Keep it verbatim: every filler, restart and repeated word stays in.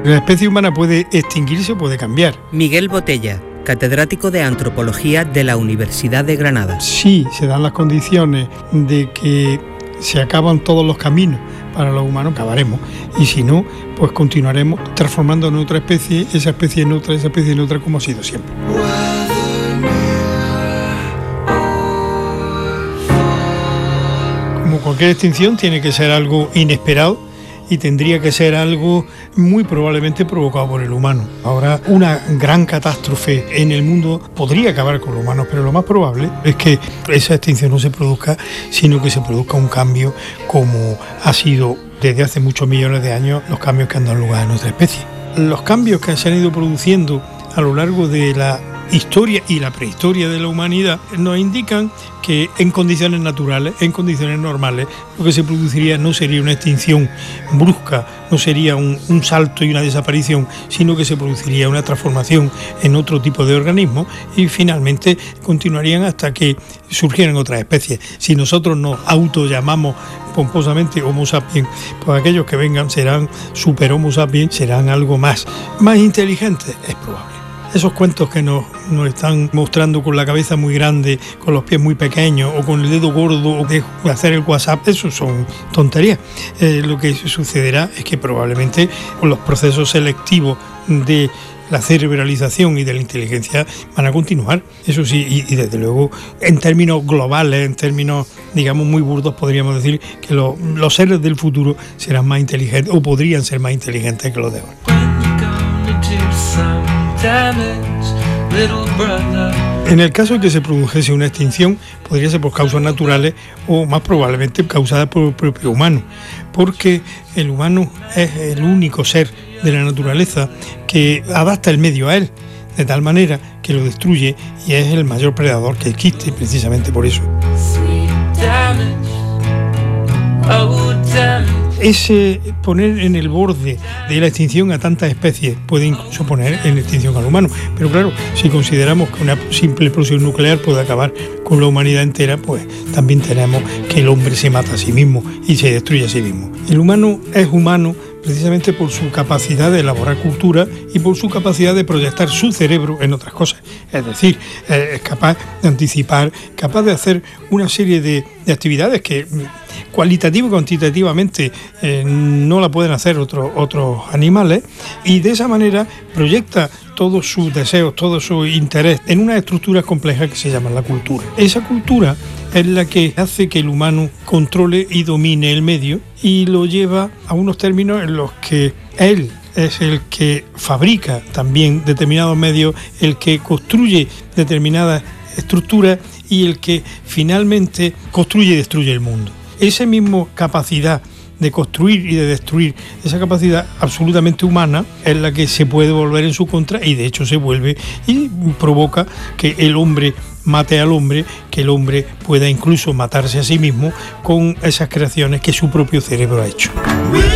La especie humana puede extinguirse o puede cambiar. Miguel Botella, catedrático de Antropología de la Universidad de Granada. Si se dan las condiciones de que se acaban todos los caminos para los humanos, acabaremos. Y si no, pues continuaremos transformándonos en otra especie, esa especie en otra, esa especie en otra, como ha sido siempre. Como cualquier extinción, tiene que ser algo inesperado y tendría que ser algo muy probablemente provocado por el humano. Ahora, una gran catástrofe en el mundo podría acabar con los humanos, pero lo más probable es que esa extinción no se produzca, sino que se produzca un cambio como ha sido desde hace muchos millones de años los cambios que han dado lugar a nuestra especie. Los cambios que se han ido produciendo a lo largo de la historia y la prehistoria de la humanidad nos indican que en condiciones naturales, en condiciones normales, lo que se produciría no sería una extinción brusca, no sería un, un salto y una desaparición, sino que se produciría una transformación en otro tipo de organismo y finalmente continuarían hasta que surgieran otras especies. Si nosotros nos autollamamos pomposamente Homo sapiens, pues aquellos que vengan serán super Homo sapiens, serán algo más, más inteligentes, es probable. Esos cuentos que nos, nos están mostrando con la cabeza muy grande, con los pies muy pequeños o con el dedo gordo o de hacer el WhatsApp, eso son tonterías. Eh, lo que sucederá es que probablemente con los procesos selectivos de la cerebralización y de la inteligencia van a continuar. Eso sí, y, y desde luego en términos globales, en términos digamos muy burdos, podríamos decir que lo, los seres del futuro serán más inteligentes o podrían ser más inteligentes que los de hoy. En el caso de que se produjese una extinción, podría ser por causas naturales o más probablemente causada por el propio humano, porque el humano es el único ser de la naturaleza que adapta el medio a él, de tal manera que lo destruye y es el mayor predador que existe, precisamente por eso. Ese poner en el borde de la extinción a tantas especies puede incluso poner en extinción al humano. Pero claro, si consideramos que una simple explosión nuclear puede acabar con la humanidad entera, pues también tenemos que el hombre se mata a sí mismo y se destruye a sí mismo. El humano es humano precisamente por su capacidad de elaborar cultura y por su capacidad de proyectar su cerebro en otras cosas. Es decir, es capaz de anticipar, capaz de hacer una serie de, de actividades que cualitativo y cuantitativamente eh, no la pueden hacer otros otros animales, y de esa manera proyecta todos sus deseos, todo su interés en unas estructuras complejas que se llaman la cultura. Esa cultura es la que hace que el humano controle y domine el medio y lo lleva a unos términos en los que él es el que fabrica también determinados medios, el que construye determinadas estructuras y el que finalmente construye y destruye el mundo. Esa misma capacidad de construir y de destruir, esa capacidad absolutamente humana es la que se puede volver en su contra y de hecho se vuelve y provoca que el hombre mate al hombre, que el hombre pueda incluso matarse a sí mismo con esas creaciones que su propio cerebro ha hecho.